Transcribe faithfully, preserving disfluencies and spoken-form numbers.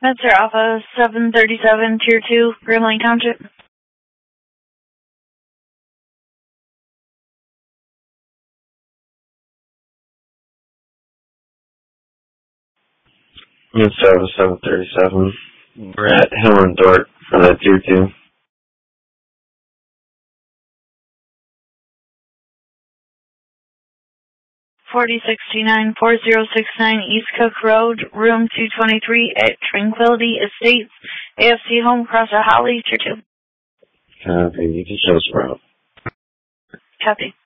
Metzer Alpha seven thirty-seven, Tier two, Grand Lake Township. Metzer Alpha seven thirty-seven, we're at Hill and Dort for that Tier two. forty sixty-nine, four zero six nine East Cook Road, room two twenty-three at Tranquility Estates, A F C Home, Cross at Holly, Tier two. Copy, you can show us around. Copy.